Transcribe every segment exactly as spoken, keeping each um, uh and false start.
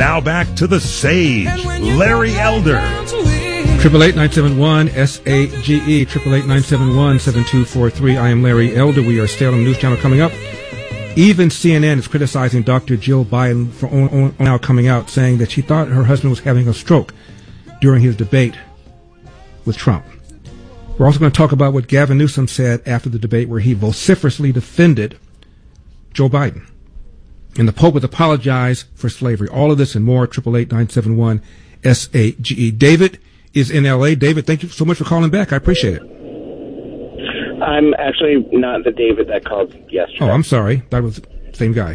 Now back to the sage, Larry Elder. Triple eight nine seven one S A G E. Triple eight nine seven one seven two four three. I am Larry Elder. We are Salem News Channel coming up. Even C N N is criticizing Doctor Jill Biden for on, on, now coming out, saying that she thought her husband was having a stroke during his debate with Trump. We're also going to talk about what Gavin Newsom said after the debate, where he vociferously defended Joe Biden. And the Pope would apologize for slavery. All of this and more, triple eight nine seven one S A G E. David is in L A. David, thank you so much for calling back. I appreciate it. I'm actually not the David that called yesterday. Oh, I'm sorry. That was the same guy.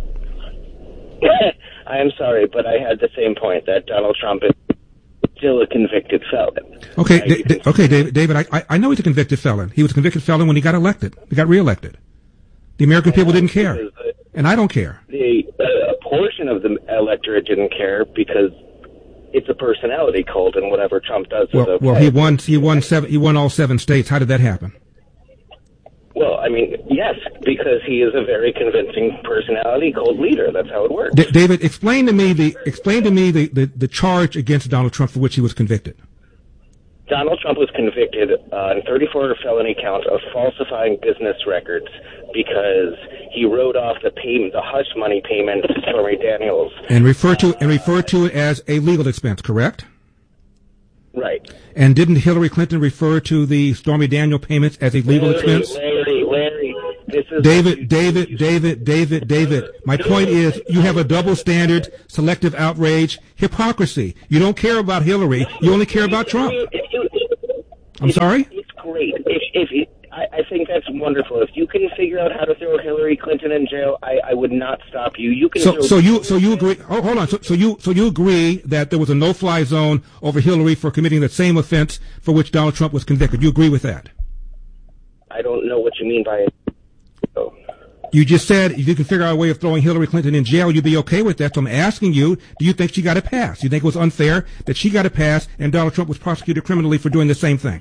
I am sorry, but I had the same point, that Donald Trump is still a convicted felon. Okay, da- da- okay, David. David, I, I know he's a convicted felon. He was a convicted felon when he got elected. He got reelected. The American people didn't care, and I don't care. The uh, a portion of the electorate didn't care because it's a personality cult, and whatever Trump does well, is okay. Well, he won. He won seven. He won all seven states. How did that happen? Well, I mean, yes, because he is a very convincing personality cult leader. That's how it works. D- David, explain to me the explain to me the, the, the charge against Donald Trump for which he was convicted. Donald Trump was convicted on thirty-four felony counts of falsifying business records because he wrote off the payment, the hush money payment to Stormy Daniels, and referred to and referred to it as a legal expense. Correct. Right. And didn't Hillary Clinton refer to the Stormy Daniel payments as a legal Larry, expense? Larry, Larry, this is David, David, David, David, David. My point is, you have a double standard, selective outrage, hypocrisy. You don't care about Hillary. You only care about Trump. I'm sorry? It's great. If, if it, I, I think that's wonderful. If you can figure out how to throw Hillary Clinton in jail, I, I would not stop you. You can. So, throw so you, so you agree? Oh, hold on. So, so you, so you agree that there was a no-fly zone over Hillary for committing the same offense for which Donald Trump was convicted. You agree with that? I don't know what you mean by it. Oh. You just said if you can figure out a way of throwing Hillary Clinton in jail, you'd be okay with that. So I'm asking you, do you think she got a pass? You think it was unfair that she got a pass and Donald Trump was prosecuted criminally for doing the same thing?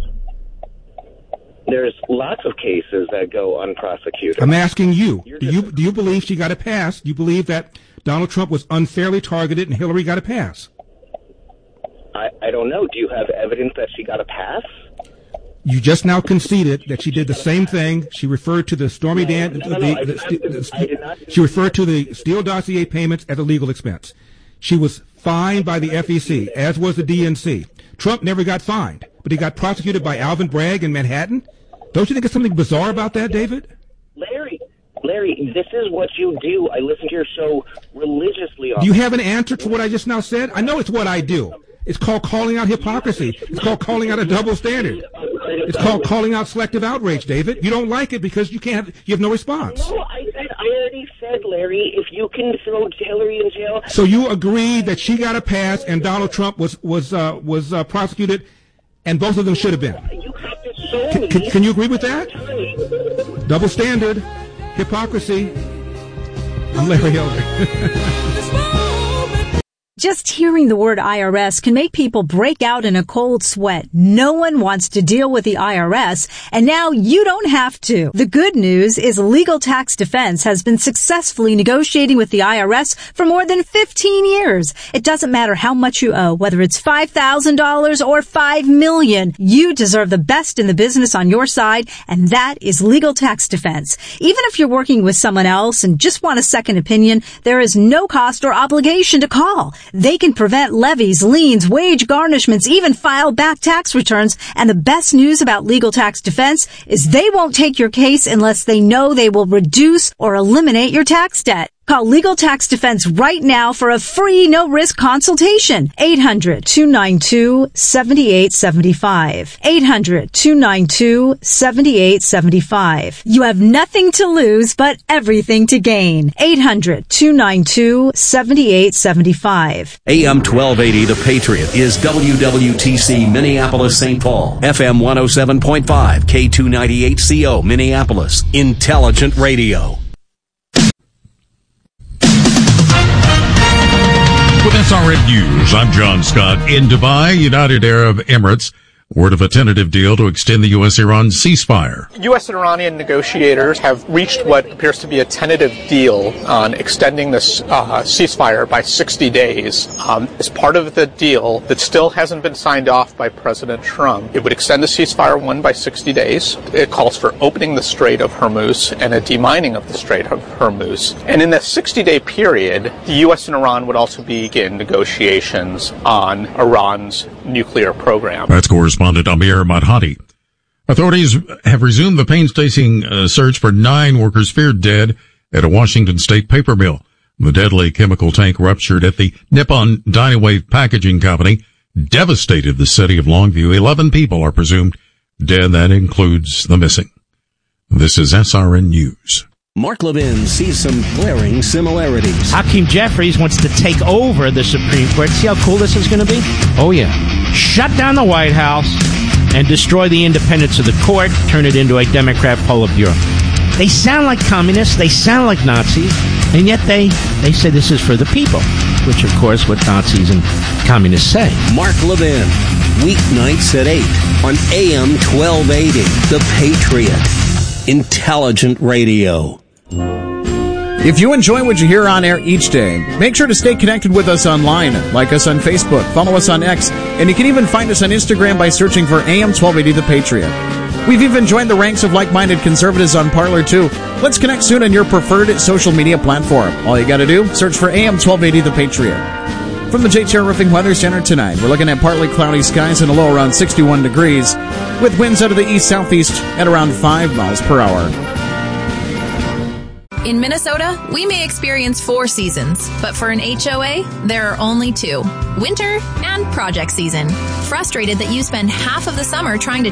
There's lots of cases that go unprosecuted. I'm asking you, do you do you believe she got a pass? Do you believe that Donald Trump was unfairly targeted and Hillary got a pass? I, I don't know. Do you have evidence that she got a pass? You just now conceded that she did the same thing. She referred to the Stormy Dan. She referred to the Steele dossier payments as a legal expense. She was fined by the F E C, as was the D N C. Trump never got fined, but he got prosecuted by Alvin Bragg in Manhattan. Don't you think there's something bizarre about that, David? Larry, Larry, this is what you do. I listen to your show religiously. Do you have an answer to what I just now said? I know it's what I do. It's called calling out hypocrisy. It's called calling out a double standard. It's called calling out selective outrage, David. You don't like it because you can't. You have no response. No, I said I already said, Larry. If you can throw Hillary in jail. So you agree that she got a pass and Donald Trump was was uh, was uh, prosecuted, and both of them should have been. You have to show can, me. Can, can you agree with that? Double standard, hypocrisy. I'm Larry Elder. Just hearing the word I R S can make people break out in a cold sweat. No one wants to deal with the I R S, and now you don't have to. The good news is Legal Tax Defense has been successfully negotiating with the I R S for more than fifteen years. It doesn't matter how much you owe, whether it's five thousand dollars or five million dollars. You deserve the best in the business on your side, and that is Legal Tax Defense. Even if you're working with someone else and just want a second opinion, there is no cost or obligation to call. They can prevent levies, liens, wage garnishments, even file back tax returns. And the best news about Legal Tax Defense is they won't take your case unless they know they will reduce or eliminate your tax debt. Call Legal Tax Defense right now for a free, no-risk consultation. eight hundred, two nine two, seven eight seven five. eight hundred, two nine two, seven eight seven five. You have nothing to lose, but everything to gain. eight hundred, two nine two, seven eight seven five. A M twelve eighty The Patriot is W W T C Minneapolis Saint Paul. F M one oh seven point five, K two ninety-eight C O Minneapolis. Intelligent Radio. With S R N News, I'm John Scott. In Dubai, United Arab Emirates Word of a tentative deal to extend the U S Iran ceasefire. U S and Iranian negotiators have reached what appears to be a tentative deal on extending this uh, ceasefire by sixty days. Um, as part of the deal that still hasn't been signed off by President Trump, it would extend the ceasefire one by sixty days. It calls for opening the Strait of Hormuz and a demining of the Strait of Hormuz. And in the sixty-day period, the U S and Iran would also begin negotiations on Iran's nuclear program. That's correspondent Amir Madhati. Authorities have resumed the painstaking uh, search for nine workers feared dead at a Washington state paper mill. The deadly chemical tank ruptured at the Nippon Dynawave Packaging Company, devastated the city of Longview. Eleven people are presumed dead. That includes the missing. This is S R N News. Mark Levin sees some glaring similarities. Hakeem Jeffries wants to take over the Supreme Court. See how cool this is going to be? Oh, yeah. Shut down the White House and destroy the independence of the court, turn it into a Democrat Politburo. They sound like communists, they sound like Nazis, and yet they, they say this is for the people, which, of course, what Nazis and communists say. Mark Levin, weeknights at eight on A M twelve eighty, The Patriot. Intelligent radio. If you enjoy what you hear on air each day, make sure to stay connected with us online. Like us on Facebook, follow us on X, and you can even find us on Instagram by searching for A M twelve eighty The Patriot. We've even joined the ranks of like-minded conservatives on Parler, too. Let's connect soon on your preferred social media platform. All you gotta do, search for A M twelve eighty The Patriot. From the J T R Roofing Weather Center tonight, we're looking at partly cloudy skies and a low around sixty-one degrees, with winds out of the east-southeast at around five miles per hour. In Minnesota, we may experience four seasons, but for an H O A, there are only two: winter and project season. Frustrated that you spend half of the summer trying to